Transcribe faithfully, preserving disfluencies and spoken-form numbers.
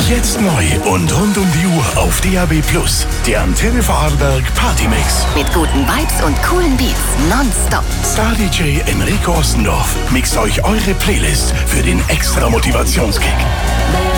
Jetzt neu und rund um die Uhr auf D A B Plus. Der Antenne Vorarlberg Partymix. Mit guten Vibes und coolen Beats nonstop. Star D J Enrico Ostendorf mixt euch eure Playlist für den extra Motivationskick.